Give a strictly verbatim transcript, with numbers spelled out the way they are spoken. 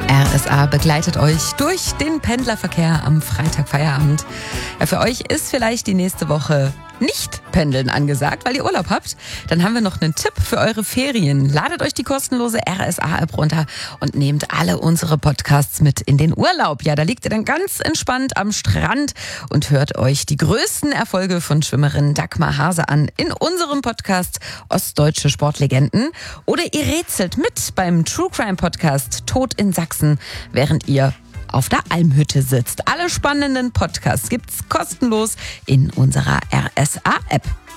R S A begleitet euch durch den Pendlerverkehr am Freitagfeierabend. Ja, für euch ist vielleicht die nächste Woche nicht Pendeln angesagt, weil ihr Urlaub habt. Dann haben wir noch einen Tipp für eure Ferien. Ladet euch die kostenlose R S A-App runter und nehmt alle unsere Podcasts mit in den Urlaub. Ja, da liegt ihr dann ganz entspannt am Strand und hört euch die größten Erfolge von Schwimmerin Dagmar Hase an in unserem Podcast Ostdeutsche Sportlegenden. Oder ihr rätselt mit beim True Crime Podcast Tod in Sachsen, während ihr auf der Almhütte sitzt. Alle spannenden Podcasts gibt's kostenlos in unserer R S A-App.